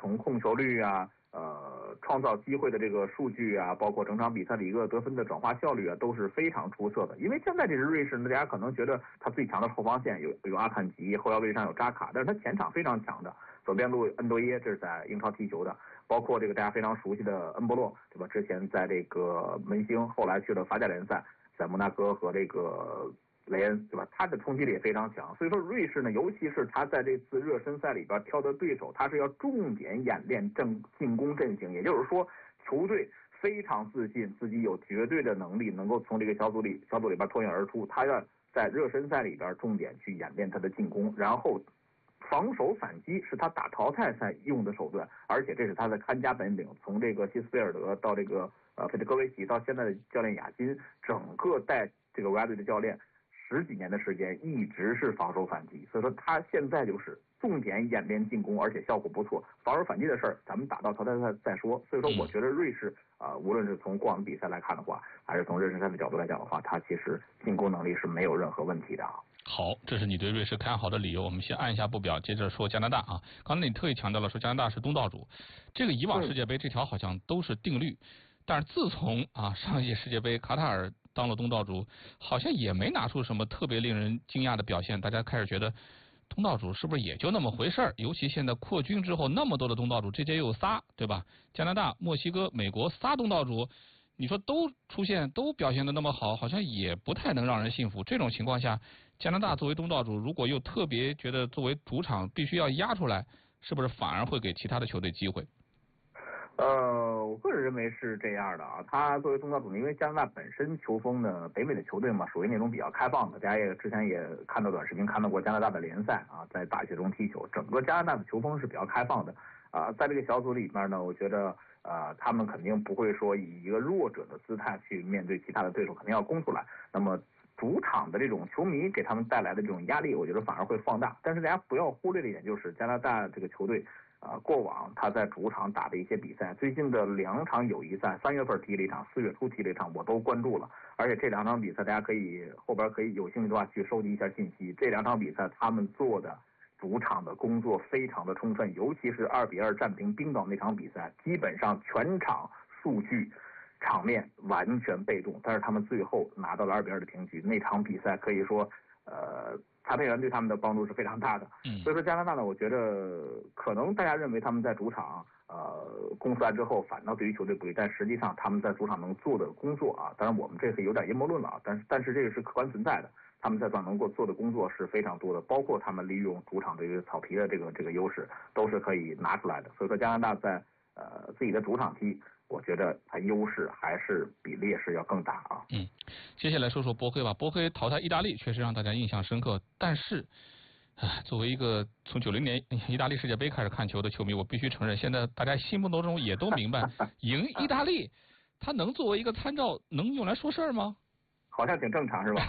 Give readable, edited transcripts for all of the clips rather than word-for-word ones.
从控球率啊。创造机会的这个数据啊，包括整场比赛的一个得分的转化效率啊，都是非常出色的。因为现在这支瑞士呢，大家可能觉得他最强的后防线有阿坎吉，后腰位上有扎卡，但是他前场非常强的，左边路恩多耶，这是在英超踢球的，包括这个大家非常熟悉的恩波洛，对吧？之前在这个门兴，后来去了法甲联赛，在摩纳哥和这个雷恩，对吧？他的冲击力也非常强，所以说瑞士呢，尤其是他在这次热身赛里边挑的对手，他是要重点演练进攻阵型，也就是说，球队非常自信自己有绝对的能力能够从这个小组里边脱颖而出，他要在热身赛里边重点去演练他的进攻，然后防守反击是他打淘汰赛用的手段，而且这是他的看家本领。从这个希斯菲尔德到这个费德戈维奇到现在的教练雅金，整个带这个国家队的教练10几年的时间一直是防守反击，所以说他现在就是重点演练进攻，而且效果不错。防守反击的事儿咱们打到淘汰赛再说。所以说我觉得瑞士无论是从过往比赛来看的话，还是从热身赛的角度来讲的话，他其实进攻能力是没有任何问题的啊。 好，这是你对瑞士看好的理由。我们先按一下不表，接着说加拿大啊。刚才你特意强调了说加拿大是东道主，这个以往世界杯这条好像都是定律，但是自从上一届世界杯卡塔尔当了东道主，好像也没拿出什么特别令人惊讶的表现，大家开始觉得东道主是不是也就那么回事儿？尤其现在扩军之后那么多的东道主，这届又有仨，对吧？加拿大、墨西哥、美国仨东道主，你说都出现都表现的那么好，好像也不太能让人信服。这种情况下，加拿大作为东道主，如果又特别觉得作为主场必须要压出来，是不是反而会给其他的球队机会？ 我个人认为是这样的啊，他作为东道主，因为加拿大本身球风呢，北美的球队嘛，属于那种比较开放的，大家也之前也看到短视频看到过加拿大的联赛啊，在大学中踢球，整个加拿大的球风是比较开放的啊，在这个小组里面呢，我觉得他们肯定不会说以一个弱者的姿态去面对其他的对手，肯定要攻出来。那么主场的这种球迷给他们带来的这种压力，我觉得反而会放大。但是大家不要忽略的一点就是，加拿大这个球队过往他在主场打的一些比赛，最近的2场友谊赛，3月份踢了一场，4月初踢了一场，我都关注了。而且这2场比赛，大家可以后边可以有兴趣的话去收集一下信息。这2场比赛他们做的主场的工作非常的充分，尤其是2-2战平冰岛那场比赛，基本上全场数据场面完全被动，但是他们最后拿到了2-2的平局。那场比赛可以说裁判员对他们的帮助是非常大的。所以说加拿大呢，我觉得可能大家认为他们在主场攻出来之后反倒对于球队不利，但实际上他们在主场能做的工作当然我们这是有点阴谋论了但是这个是客观存在的，他们在主场能够做的工作是非常多的，包括他们利用主场这个草皮的这个优势都是可以拿出来的。所以说加拿大在自己的主场踢，我觉得它优势还是比劣势要更大啊。 接下来说说波黑吧。波黑淘汰意大利确实让大家印象深刻，但是作为一个从90年意大利世界杯开始看球的球迷，我必须承认，现在大家心目当中也都明白，赢意大利，它能作为一个参照，能用来说事儿吗？ 好像挺正常是吧？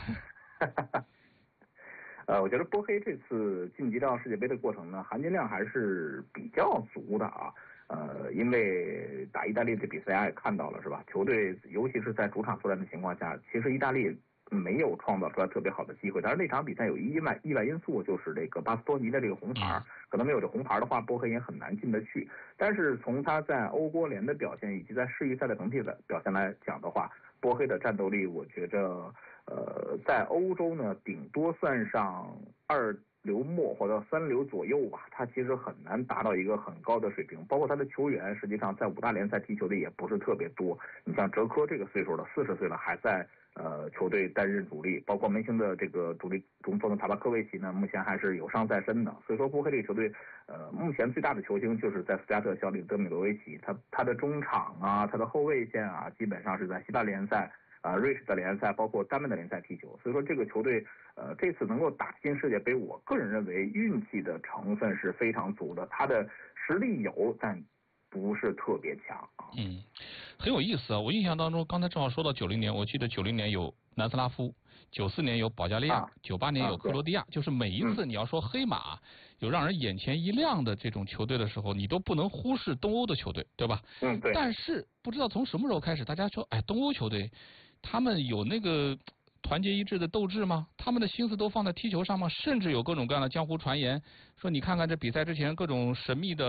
我觉得波黑这次晋级到世界杯的过程呢，含金量还是比较足的啊。因为打意大利的比赛也看到了是吧？球队尤其是在主场作战的情况下，其实意大利没有创造出来特别好的机会。但是那场比赛有一意外因素，就是这个巴斯多尼的这个红牌，可能没有这红牌的话，波黑也很难进得去。但是从他在欧国联的表现以及在世预赛的整体的表现来讲的话，波黑的战斗力，我觉着在欧洲呢，顶多算上2流末或者3流左右吧，他其实很难达到一个很高的水平。包括他的球员，实际上在5大联赛踢球的也不是特别多。你像哲科这个岁数了，40岁了，还在球队担任主力。包括门兴的这个主力中锋的塔巴科维奇呢，目前还是有伤在身的。所以说波黑这个球队，目前最大的球星就是在斯图加特效力德米罗维奇，他的中场他的后卫线基本上是在西班牙联赛。瑞士的联赛，包括丹麦的联赛踢球，所以说这个球队这次能够打进世界杯，我个人认为运气的成分是非常足的，他的实力有，但不是特别强很有意思啊！我印象当中，刚才正好说到90年，我记得90年有南斯拉夫，94年有保加利亚，98年有克罗地亚，就是每一次你要说黑马有让人眼前一亮的这种球队的时候，你都不能忽视东欧的球队，对吧？ 对。 但是不知道从什么时候开始，大家说，东欧球队他们有那个团结一致的斗志吗？他们的心思都放在踢球上吗？甚至有各种各样的江湖传言，说你看看这比赛之前各种神秘的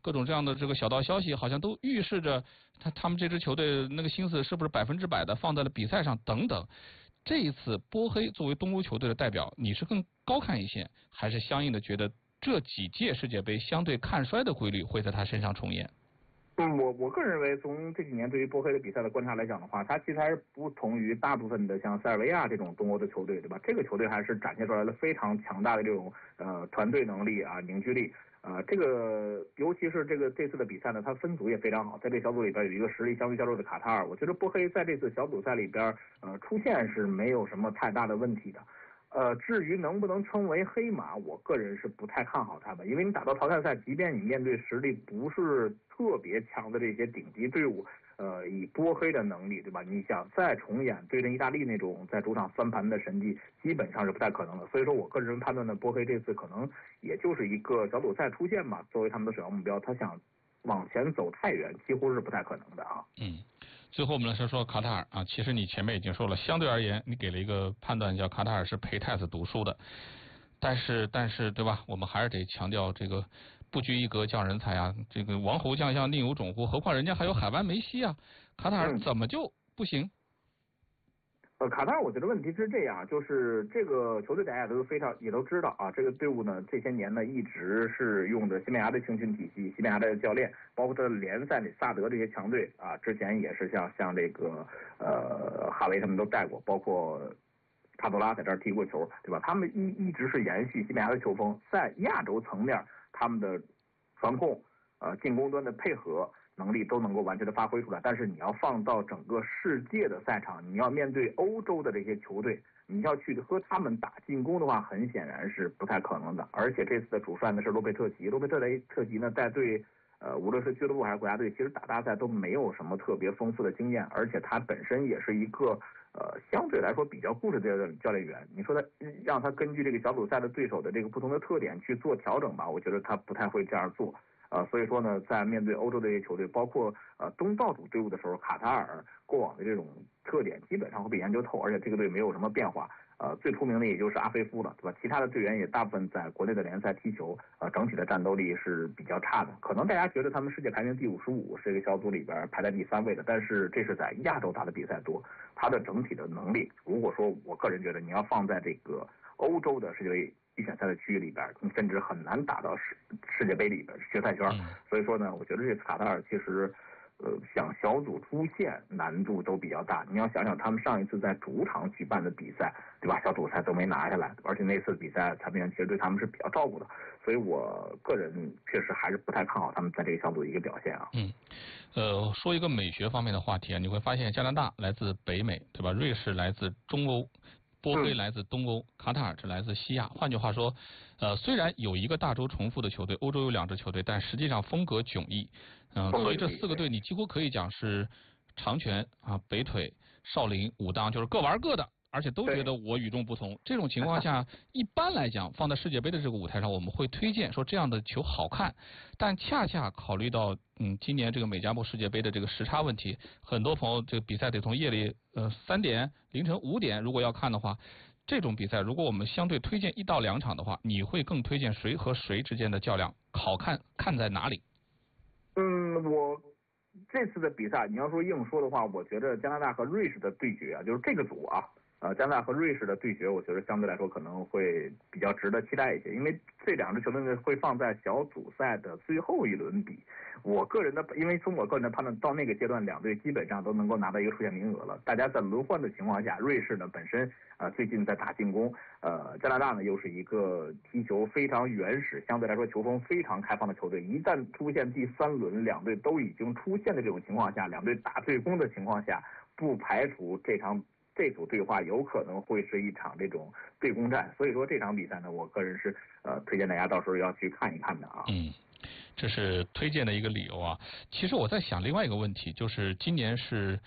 各种这样的这个小道消息，好像都预示着他们这支球队那个心思是不是100%的放在了比赛上等等。这一次波黑作为东欧球队的代表，你是更高看一线，还是相应的觉得这几届世界杯相对看衰的规律会在他身上重演？ 我个人认为，从这几年对于波黑的比赛的观察来讲的话，他其实还是不同于大部分的像塞尔维亚这种东欧的球队，对吧？这个球队还是展现出来了非常强大的这种团队能力啊、凝聚力。这个尤其是这次的比赛呢，它分组也非常好，在这小组里边有一个实力相对较弱的卡塔尔，我觉得波黑在这次小组赛里边出现是没有什么太大的问题的。至于能不能称为黑马，我个人是不太看好他们，因为你打到淘汰赛，即便你面对实力不是特别强的这些顶级队伍，以波黑的能力，对吧？你想再重演对阵意大利那种在主场翻盘的神迹，基本上是不太可能的。所以说我个人判断呢，波黑这次可能也就是一个小组赛出线吧，作为他们的首要目标，他想往前走太远，几乎是不太可能的啊。 最后我们来说卡塔尔啊，其实你前面已经说了，相对而言你给了一个判断，叫卡塔尔是陪太子读书的，但是对吧？我们还是得强调这个不拘一格降人才啊，这个王侯将相宁有种乎？何况人家还有海湾梅西啊，卡塔尔怎么就不行？ 卡塔尔我觉得问题是这样，就是这个球队大家也都知道啊，这个队伍呢这些年呢一直是用着西班牙的青训体系，西班牙的教练，包括他的联赛里萨德这些强队啊，之前也是像这个哈维他们都带过，包括卡多拉在这儿踢过球，对吧？他们一直是延续西班牙的球风，在亚洲层面他们的传控进攻端的配合能力都能够完全的发挥出来，但是你要放到整个世界的赛场，你要面对欧洲的这些球队，你要去和他们打进攻的话，很显然是不太可能的。而且这次的主帅呢是罗贝特吉，罗贝特吉呢在对无论是俱乐部还是国家队，其实打大赛都没有什么特别丰富的经验，而且他本身也是一个相对来说比较固执的教练员。你说他让他根据这个小组赛的对手的这个不同的特点去做调整吧，我觉得他不太会这样做。所以说呢，在面对欧洲这些球队，包括东道主队伍的时候，卡塔尔过往的这种特点基本上会被研究透，而且这个队没有什么变化。最出名的也就是阿菲夫了，对吧？其他的队员也大部分在国内的联赛踢球，整体的战斗力是比较差的。可能大家觉得他们世界排名第55，是这个小组里边排在第3位的，但是这是在亚洲打的比赛多，他的整体的能力，如果说我个人觉得你要放在这个欧洲的世界杯预选赛的区域里边，你甚至很难打到世界杯里边决赛圈。所以说呢，我觉得这次卡塔尔其实想小组出线难度都比较大。你要想想他们上一次在主场举办的比赛，对吧？小组赛都没拿下来，而且那次比赛裁判员其实对他们是比较照顾的。所以我个人确实还是不太看好他们在这个小组的一个表现啊。 说一个美学方面的话题啊，你会发现加拿大来自北美，对吧？瑞士来自中欧。波黑来自东欧，卡塔尔是来自西亚。换句话说，虽然有一个大洲重复的球队，欧洲有2支球队，但实际上风格迥异。所以这4个队你几乎可以讲是长拳啊、北腿、少林、武当，就是各玩各的，而且都觉得我与众不同。这种情况下，一般来讲放在世界杯的这个舞台上，我们会推荐说这样的球好看，但恰恰考虑到今年这个美加墨世界杯的这个时差问题，很多朋友这个比赛得从夜里3点、凌晨5点，如果要看的话，这种比赛如果我们相对推荐1到2场的话，你会更推荐谁和谁之间的较量好看在哪里？ 我这次的比赛你要说硬说的话，我觉得加拿大和瑞士的对决啊，就是这个组啊。加拿大和瑞士的对决，我觉得相对来说可能会比较值得期待一些，因为这2支球队呢会放在小组赛的最后一轮比。因为从我个人的判断，到那个阶段2队基本上都能够拿到一个出线名额了。大家在轮换的情况下，瑞士呢本身最近在打进攻，加拿大呢又是一个踢球非常原始，相对来说球风非常开放的球队。一旦出现第3轮2队都已经出现的这种情况下，2队打对攻的情况下，不排除这组对话有可能会是一场这种对攻战，所以说这场比赛呢，我个人是推荐大家到时候要去看一看的啊。 这是推荐的一个理由啊。其实我在想另外一个问题，就是今年是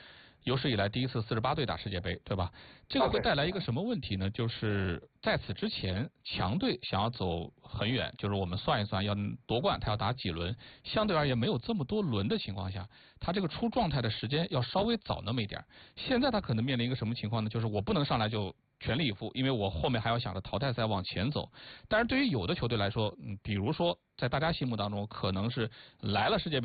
有史以来第一次48队打世界杯，对吧？这个会带来一个什么问题呢？就是在此之前，强队想要走很远，就是我们算一算要夺冠，他要打几轮，相对而言没有这么多轮的情况下，他这个出状态的时间要稍微早那么一点。现在他可能面临一个什么情况呢？就是我不能上来就全力以赴，因为我后面还要想着淘汰赛往前走。但是对于有的球队来说，比如说在大家心目当中可能是来了世界杯